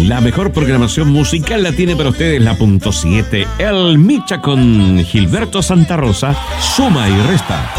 La mejor programación musical la tiene para ustedes la punto 7. El Micha con Gilberto Santa Rosa, suma y resta.